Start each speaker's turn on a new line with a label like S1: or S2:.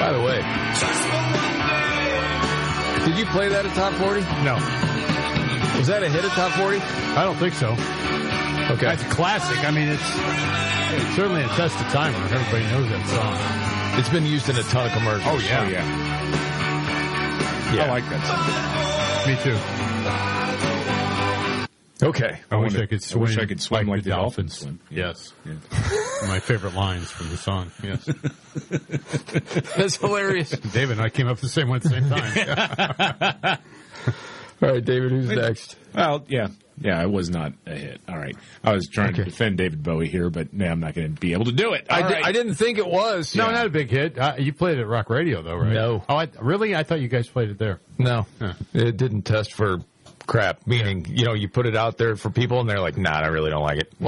S1: By the way, did you play that at Top 40?
S2: No.
S1: Was that a hit at Top 40?
S2: I don't think so.
S1: Okay.
S2: That's a classic. I mean, it's certainly a test of time. Everybody knows that song.
S1: It's been used in a ton of commercials.
S3: Oh, yeah. I like that song.
S2: Me too.
S1: Okay.
S2: I wish I could swim
S3: like the
S2: dolphins.
S3: Swim.
S2: Yes. Yeah. My favorite lines from the song. Yes.
S1: That's hilarious.
S2: David and I came up with the same one at the same time.
S1: All right, David, who's next?
S3: Well, yeah, it was not a hit. All right. I was trying to defend David Bowie here, but I'm not going to be able to do it.
S1: I didn't think it was.
S2: No, not a big hit. You played it at Rock Radio, though, right?
S1: No.
S2: Oh, really? I thought you guys played it there.
S1: No.
S2: Huh.
S1: It didn't test for crap, meaning, you put it out there for people, and they're like, nah, I really don't like it.